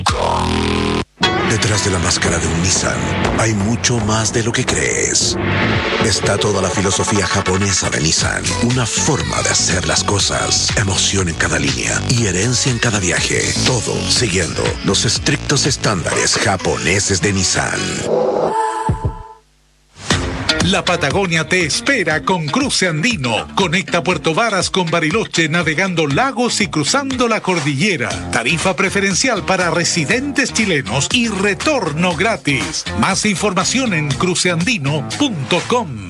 Detrás de la máscara de un Nissan hay mucho más de lo que crees. Está toda la filosofía japonesa de Nissan, una forma de hacer las cosas, emoción en cada línea y herencia en cada viaje. Todo siguiendo los estrictos estándares japoneses de Nissan. La Patagonia te espera con Cruce Andino. Conecta Puerto Varas con Bariloche navegando lagos y cruzando la cordillera. Tarifa preferencial para residentes chilenos y retorno gratis. Más información en cruceandino.com.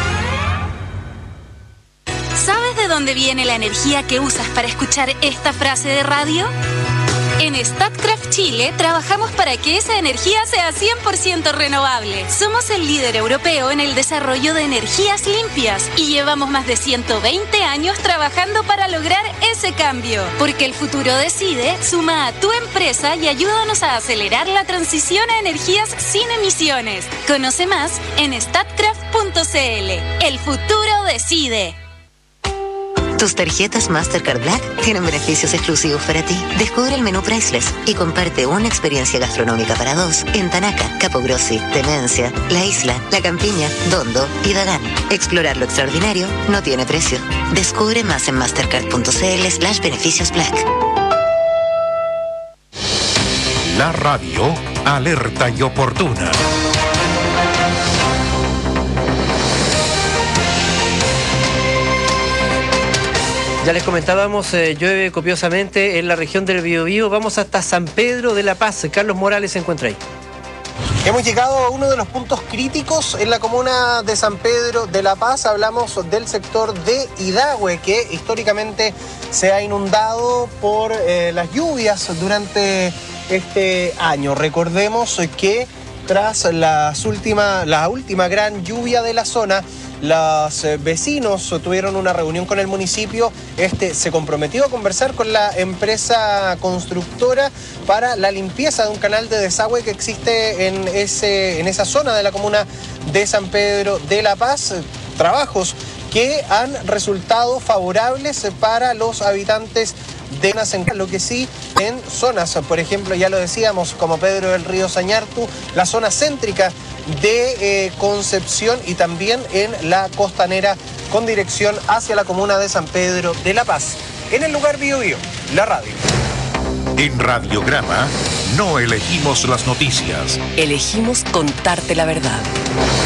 ¿Sabes de dónde viene la energía que usas para escuchar esta frase de radio? En Statkraft Chile trabajamos para que esa energía sea 100% renovable. Somos el líder europeo en el desarrollo de energías limpias y llevamos más de 120 años trabajando para lograr ese cambio. Porque el futuro decide, suma a tu empresa y ayúdanos a acelerar la transición a energías sin emisiones. Conoce más en statkraft.cl. El futuro decide. Tus tarjetas Mastercard Black tienen beneficios exclusivos para ti. Descubre el menú Priceless y comparte una experiencia gastronómica para dos en Tanaka, Capogrossi, Demencia, La Isla, La Campiña, Dondo y Dagán. Explorar lo extraordinario no tiene precio. Descubre más en mastercard.cl/beneficios Black. La radio alerta y oportuna. Ya les comentábamos, llueve copiosamente en la región del Biobío. Vamos hasta San Pedro de la Paz. Carlos Morales se encuentra ahí. Hemos llegado a uno de los puntos críticos en la comuna de San Pedro de la Paz. Hablamos del sector de Idahue, que históricamente se ha inundado por las lluvias durante este año. Recordemos que tras la última gran lluvia de la zona, los vecinos tuvieron una reunión con el municipio. Se comprometió a conversar con la empresa constructora para la limpieza de un canal de desagüe que existe en esa zona de la comuna de San Pedro de la Paz. Trabajos que han resultado favorables para los habitantes de lo que sí en zonas, por ejemplo, ya lo decíamos, como Pedro del Río Sañartu, la zona céntrica de Concepción y también en la costanera con dirección hacia la comuna de San Pedro de la Paz. En el lugar Biobío, la radio. En Radiograma no elegimos las noticias. Elegimos contarte la verdad.